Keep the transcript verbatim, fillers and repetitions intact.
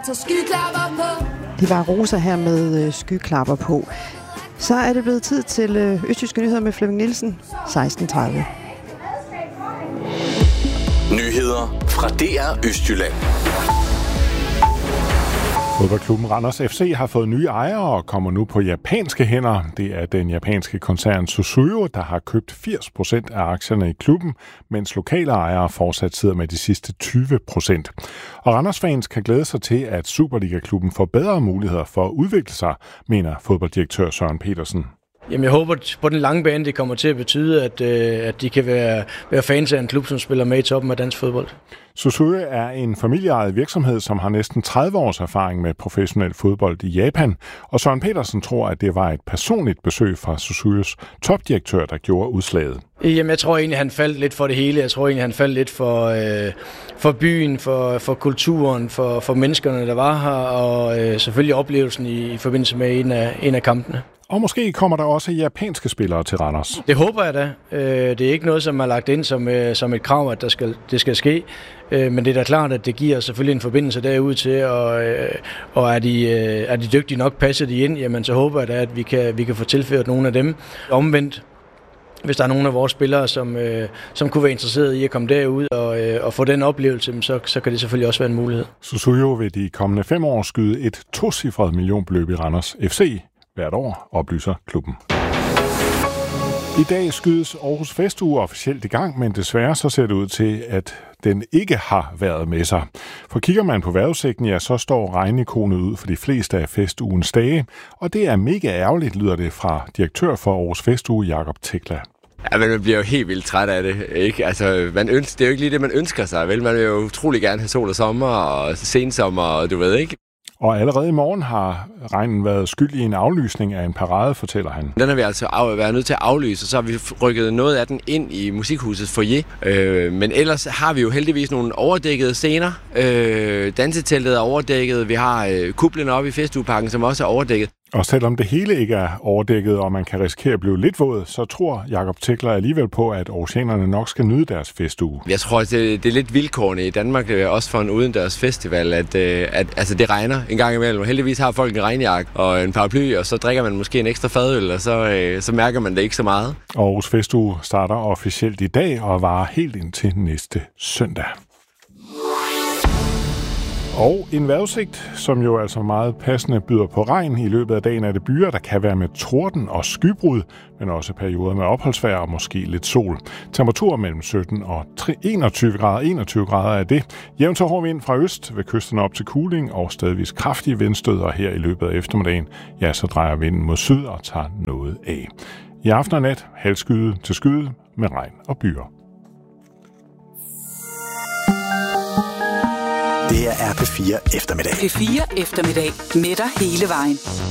Så skyklapper på. Det var Rosa her med øh, skyklapper på. Så er det blevet tid til øh, Østjyske Nyheder med Flemming Nielsen, seksten tredive. Nyheder fra D R Østjylland. Fodboldklubben Randers F C har fået nye ejere og kommer nu på japanske hænder. Det er den japanske koncern Susuyo, der har købt firs procent af aktierne i klubben, mens lokale ejere fortsat sidder med de sidste tyve procent. Og Randers-fans kan glæde sig til, at Superliga-klubben får bedre muligheder for at udvikle sig, mener fodbolddirektør Søren Petersen. Jamen, jeg håber på den lange bane, det kommer til at betyde, at, øh, at de kan være, være fans af en klub, som spiller med i toppen af dansk fodbold. Susuyo er en familieejet virksomhed, som har næsten tredive års erfaring med professionel fodbold i Japan, og Søren Petersen tror, at det var et personligt besøg fra Susuyos topdirektør, der gjorde udslaget. Jamen, jeg tror egentlig, han faldt lidt for det hele. Jeg tror egentlig, han faldt lidt for, øh, for byen, for, for kulturen, for, for menneskerne, der var her, og øh, selvfølgelig oplevelsen i, i forbindelse med en af, en af kampene. Og måske kommer der også japanske spillere til Randers. Det håber jeg da. Det er ikke noget, som er lagt ind som, som et krav, at der skal, det skal ske. Men det er da klart, at det giver selvfølgelig en forbindelse derud til, og, og er, de, er de dygtige nok, passer de ind, jamen så håber jeg da, at vi kan, vi kan få tilført nogle af dem. Omvendt, hvis der er nogle af vores spillere, som, som kunne være interesseret i at komme derud og, og få den oplevelse, så, så kan det selvfølgelig også være en mulighed. Susuyo vil de kommende fem år skyde et tocifret millionbeløb i Randers F C hvert år, oplyser klubben. I dag skydes Aarhus Festuge officielt i gang, men desværre så ser det ud til, at den ikke har været med sig. For kigger man på vejrudsigten, ja, så står regnikonet ud for de fleste af festugens dage, og det er mega ærgerligt, lyder det fra direktør for Aarhus Festuge, Jakob Tekla. Ja, men man bliver jo helt vildt træt af det, ikke? Altså, man ønsker, det er jo ikke lige det, man ønsker sig, vel? Man vil jo utrolig gerne have sol og sommer og sensommer, og du ved ikke. Og allerede i morgen har regnen været skyld i en aflysning af en parade, fortæller han. Den har vi altså af, været nødt til at aflyse, og så har vi rykket noget af den ind i musikhusets foyer. Øh, men ellers har vi jo heldigvis nogle overdækkede scener. Øh, danseteltet er overdækket, vi har øh, kuplen oppe i Festugeparken, som også er overdækket. Og selvom det hele ikke er overdækket, og man kan risikere at blive lidt våd, så tror Jakob Tekla alligevel på, at aarhusianerne nok skal nyde deres festuge. Jeg tror, at det, det er lidt vilkårende i Danmark, også for en udendørs festival, at, at altså, det regner en gang imellem. Heldigvis har folk en regnjakke og en paraply, og så drikker man måske en ekstra fadøl, og så, så mærker man det ikke så meget. Aarhus Festuge starter officielt i dag og varer helt indtil næste søndag. Og en vejrudsigt, som jo altså meget passende byder på regn. I løbet af dagen er det byer, der kan være med torden og skybrud, men også perioder med opholdsvejr og måske lidt sol. Temperaturer mellem sytten og enogtyve grader. enogtyve grader er det. Jævnt så hård vind fra øst ved kysten op til Kuling og stedvis kraftige vindstøder her i løbet af eftermiddagen. Ja, så drejer vinden mod syd og tager noget af. I aften og nat halvskyde til skyde med regn og byer. Det her er P fire eftermiddag. P fire eftermiddag med dig hele vejen.